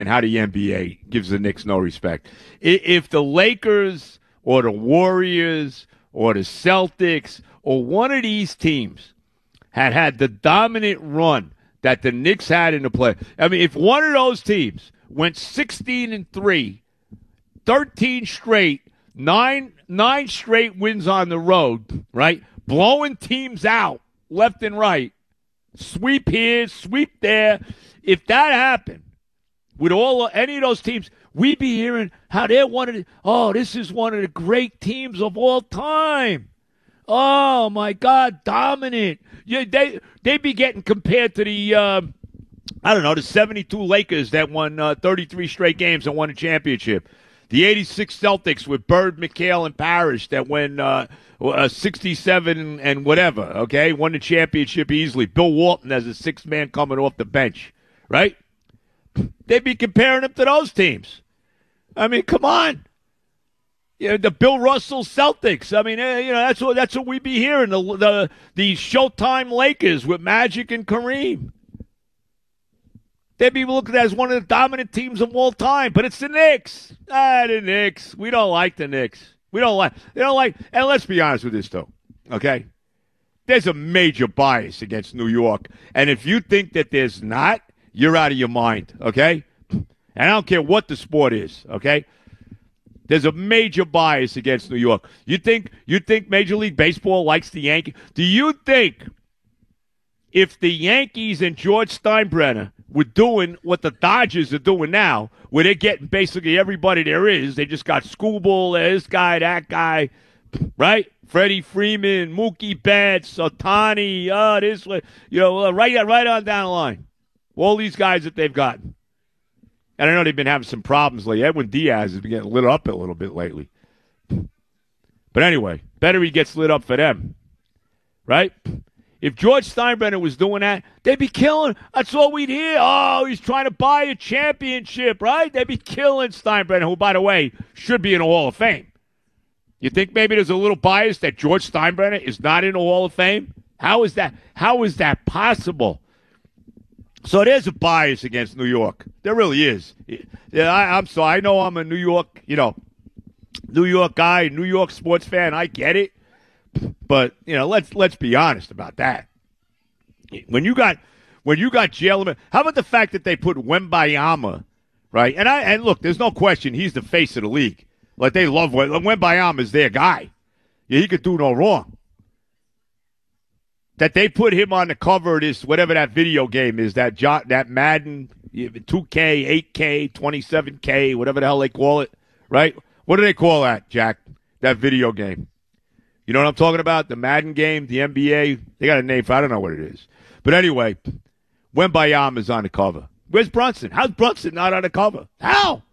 and how the NBA gives the Knicks no respect. If the Lakers or the Warriors or the Celtics or one of these teams had the dominant run that the Knicks had in the play, I mean, if one of those teams went 16-3, 13 straight, nine straight wins on the road, right? Blowing teams out left and right, sweep here, sweep there. If that happened with any of those teams, we'd be hearing how they're this is one of the great teams of all time. Oh, my God, dominant. Yeah, they'd be getting compared to the, the 72 Lakers that won 33 straight games and won a championship. The 86 Celtics with Bird, McHale, and Parrish that won 67 and whatever, okay? Won the championship easily. Bill Walton as a sixth man coming off the bench, right? They'd be comparing them to those teams. I mean, come on. The Bill Russell Celtics. I mean, that's what we'd be hearing. The Showtime Lakers with Magic and Kareem. They'd be looked at as one of the dominant teams of all time, but it's the Knicks. The Knicks. We don't like the Knicks. They don't like, and let's be honest with this, though, okay? There's a major bias against New York, and if you think that there's not, you're out of your mind, okay? And I don't care what the sport is, okay? There's a major bias against New York. You think Major League Baseball likes the Yankees? Do you think if the Yankees and George Steinbrenner were doing what the Dodgers are doing now, where they're getting basically everybody there is, they just got Skubal, this guy, that guy, right? Freddie Freeman, Mookie Betts, Ohtani, this way, right on down the line. All these guys that they've gotten. And I know they've been having some problems lately. Edwin Diaz has been getting lit up a little bit lately. But anyway, better he gets lit up for them, right? If George Steinbrenner was doing that, they'd be killing. That's all we'd hear. Oh, he's trying to buy a championship, right? They'd be killing Steinbrenner, who, by the way, should be in the Hall of Fame. You think maybe there's a little bias that George Steinbrenner is not in the Hall of Fame? How is that? How is that possible? So there's a bias against New York. There really is. Yeah, I'm sorry. I know I'm a New York guy, New York sports fan. I get it. But, let's be honest about that. When you got Jalen, how about the fact that they put Wembayama, right? And look, there's no question he's the face of the league. Like, they love Wembayama is their guy. Yeah, he could do no wrong. That they put him on the cover of this, whatever that video game is, that Madden 2K, 8K, 27K, whatever the hell they call it, right? What do they call that, Jack? That video game. You know what I'm talking about? The Madden game, the NBA. They got a name for it. I don't know what it is. But anyway, Wembayama is on the cover. Where's Brunson? How's Brunson not on the cover? How?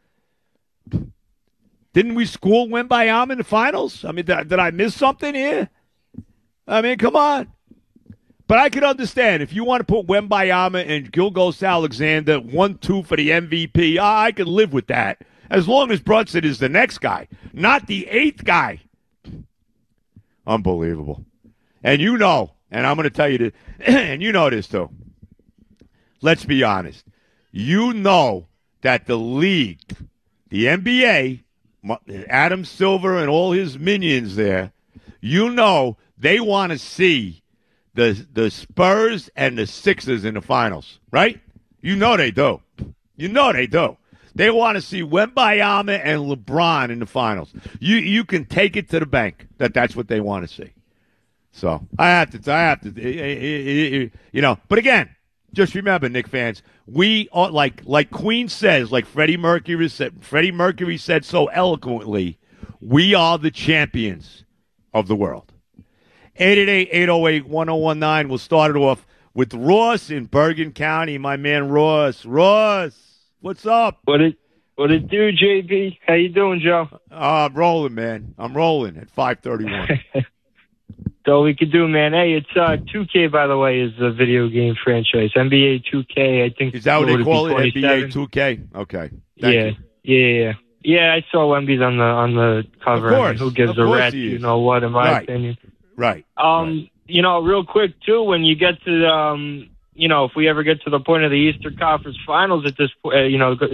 Didn't we school Wembayama in the finals? I mean, did I miss something here? I mean, come on. But I can understand if you want to put Wembayama and Gilgeous Alexander 1-2 for the MVP, I can live with that. As long as Brunson is the next guy, not the eighth guy. Unbelievable. And and I'm going to tell you this, and you know this too. Let's be honest. You know that the league, the NBA, Adam Silver and all his minions there, they want to see the Spurs and the Sixers in the finals, right? You know they do. They want to see Wembayama and LeBron in the finals. You can take it to the bank that's what they want to see. So I have to, But again, just remember, Knick fans, we are like Queen says, like Freddie Mercury said so eloquently, we are the champions of the world. 888-808-1019. We'll start it off with Ross in Bergen County. My man Ross. What's up? What it do, JB? How you doing, Joe? I'm rolling, man. I'm rolling at 5:31. That's all we could do, man. Hey, it's 2K, by the way, is a video game franchise. NBA 2K, I think. Is that what they call it? NBA 2K? Okay. Thank you. Yeah, I saw Wemby's on the cover. Of course. I mean, who gives a rat? You know what, in my opinion. Right. Real quick, too, when you get to if we ever get to the point of the Eastern Conference Finals at this,